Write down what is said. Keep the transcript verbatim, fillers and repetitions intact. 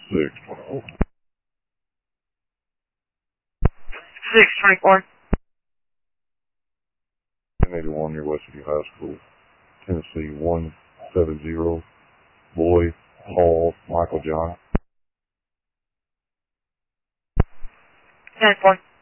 six. six twenty-four. ten eighty-one near Westview High School, Tennessee one seven zero. Boy, Paul, Michael John. ten four.